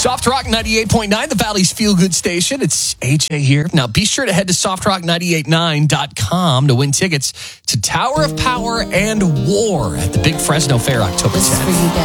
Soft Rock 98.9, the Valley's feel-good station. It's AJ here. Now, be sure to head to softrock989.com to win tickets to Tower of Power and War at the Big Fresno Fair October 10th. This is for you, Dad.